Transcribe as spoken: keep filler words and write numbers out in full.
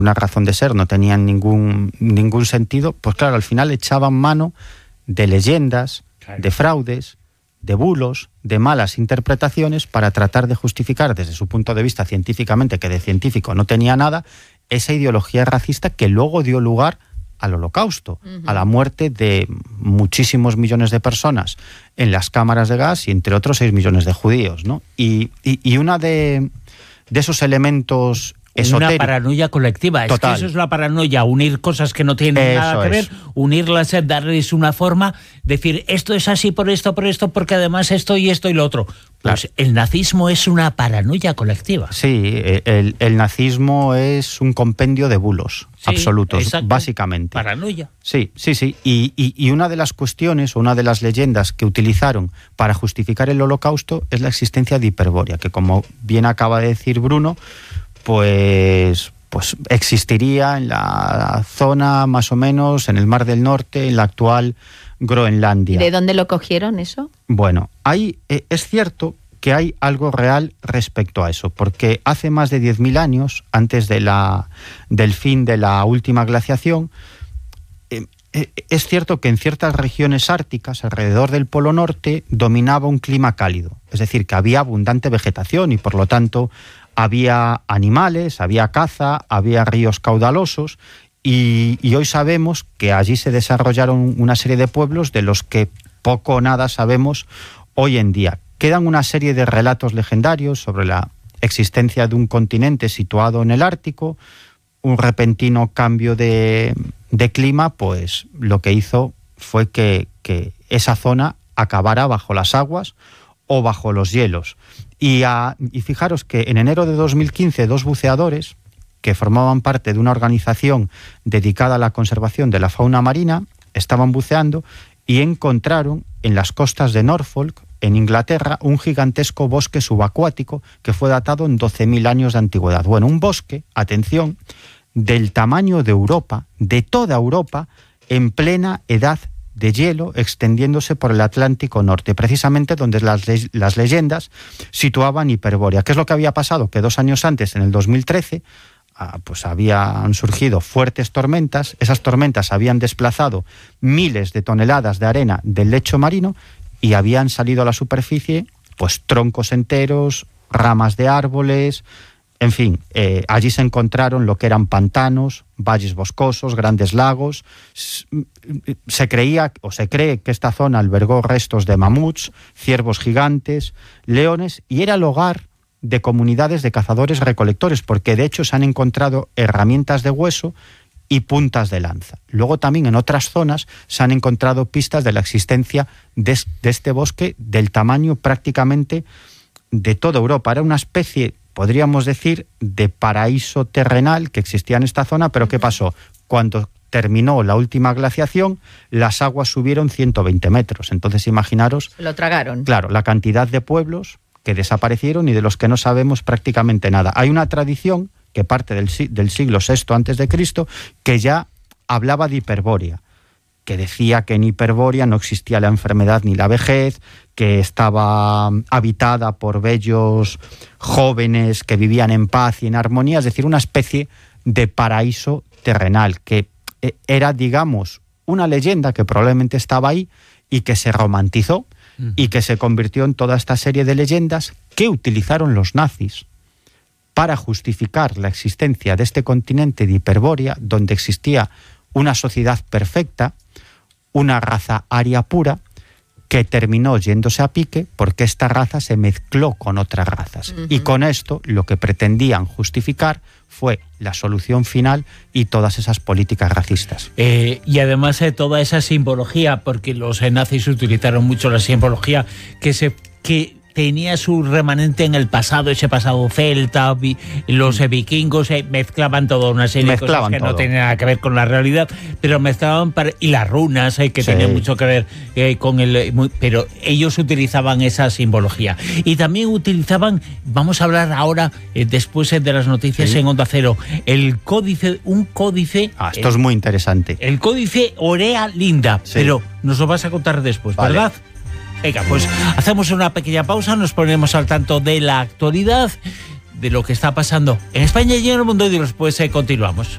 una razón de ser, no tenían ningún, ningún sentido, pues claro, al final echaban mano de leyendas, claro, de fraudes, de bulos, de malas interpretaciones para tratar de justificar desde su punto de vista científicamente, que de científico no tenía nada, esa ideología racista que luego dio lugar al Holocausto, uh-huh, a la muerte de muchísimos millones de personas en las cámaras de gas y entre otros seis millones de judíos, ¿no? Y, y, y una de, de esos elementos esotéricos... Una paranoia colectiva. Total. Es que eso es la paranoia, unir cosas que no tienen eso nada que ver, es. unirlas, darles una forma, decir esto es así por esto, por esto, porque además esto y esto y lo otro. Pues claro, el nazismo es una paranoia colectiva. Sí, el, el nazismo es un compendio de bulos, sí, absolutos, exacto, básicamente. Paranoia. Sí, sí, sí. Y, y, y una de las cuestiones, o una de las leyendas que utilizaron para justificar el Holocausto es la existencia de Hiperbórea, que como bien acaba de decir Bruno, pues, pues existiría en la zona más o menos, en el Mar del Norte, en la actual Groenlandia. ¿De dónde lo cogieron eso? Bueno, ahí eh, es cierto que hay algo real respecto a eso, porque hace más de diez mil años, antes de la, del fin de la última glaciación, eh, eh, es cierto que en ciertas regiones árticas, alrededor del Polo Norte, dominaba un clima cálido, es decir, que había abundante vegetación y por lo tanto había animales, había caza, había ríos caudalosos. Y, y hoy sabemos que allí se desarrollaron una serie de pueblos de los que poco o nada sabemos hoy en día. Quedan una serie de relatos legendarios sobre la existencia de un continente situado en el Ártico. Un repentino cambio de, de clima, pues lo que hizo fue que, que esa zona acabara bajo las aguas o bajo los hielos. Y, a, y fijaros que en enero de dos mil quince dos buceadores que formaban parte de una organización dedicada a la conservación de la fauna marina, estaban buceando y encontraron en las costas de Norfolk, en Inglaterra, un gigantesco bosque subacuático que fue datado en doce mil años de antigüedad. Bueno, un bosque, atención, del tamaño de Europa, de toda Europa, en plena edad de hielo, extendiéndose por el Atlántico Norte, precisamente donde las, le- las leyendas situaban Hiperbórea. ¿Qué es lo que había pasado? Que dos años antes, en el dos mil trece, pues habían surgido fuertes tormentas, esas tormentas habían desplazado miles de toneladas de arena del lecho marino y habían salido a la superficie pues troncos enteros, ramas de árboles, en fin, eh, allí se encontraron lo que eran pantanos, valles boscosos, grandes lagos. Se creía o se cree que esta zona albergó restos de mamuts, ciervos gigantes, leones, y era el hogar de comunidades de cazadores-recolectores, porque de hecho se han encontrado herramientas de hueso y puntas de lanza. Luego también en otras zonas se han encontrado pistas de la existencia de, de este bosque del tamaño prácticamente de toda Europa. Era una especie, podríamos decir, de paraíso terrenal que existía en esta zona, pero ¿qué pasó? Cuando terminó la última glaciación, las aguas subieron ciento veinte metros. Entonces imaginaros... Se lo tragaron. Claro, la cantidad de pueblos que desaparecieron y de los que no sabemos prácticamente nada. Hay una tradición que parte del, del siglo sexto antes de Cristo que ya hablaba de Hiperbórea, que decía que en Hiperbórea no existía la enfermedad ni la vejez, que estaba habitada por bellos jóvenes que vivían en paz y en armonía, es decir, una especie de paraíso terrenal, que era, digamos, una leyenda que probablemente estaba ahí y que se romantizó y que se convirtió en toda esta serie de leyendas que utilizaron los nazis para justificar la existencia de este continente de Hiperbórea, donde existía una sociedad perfecta, una raza aria pura, que terminó yéndose a pique porque esta raza se mezcló con otras razas. Uh-huh. Y con esto lo que pretendían justificar fue la solución final y todas esas políticas racistas. Eh, y además eh, toda esa simbología, porque los eh, nazis utilizaron mucho la simbología que se... que tenía su remanente en el pasado, ese pasado celta, vi, los eh, vikingos eh, mezclaban toda una serie mezclaban de cosas que todo. No tenían nada que ver con la realidad, pero mezclaban para, y las runas eh, que sí. tenían mucho que ver eh, con el... Muy, pero ellos utilizaban esa simbología. Y también utilizaban, vamos a hablar ahora, eh, después eh, de las noticias sí. en Onda Cero, el códice, un códice... Ah, esto eh, es muy interesante. El códice Orea Linda, sí. pero nos lo vas a contar después, vale. ¿verdad? Venga, pues hacemos una pequeña pausa, nos ponemos al tanto de la actualidad, de lo que está pasando en España y en el mundo y después eh, continuamos.